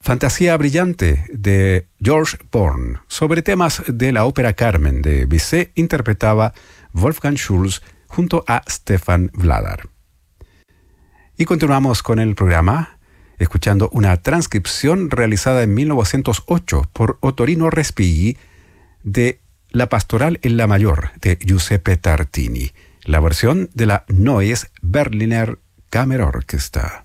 Fantasía brillante de George Born sobre temas de la ópera Carmen de Bizet interpretaba Wolfgang Schulz junto a Stefan Vladar. Y continuamos con el programa escuchando una transcripción realizada en 1908 por Ottorino Respighi de La Pastoral en la Mayor de Giuseppe Tartini, la versión de la Neues Berliner Kammerorchester.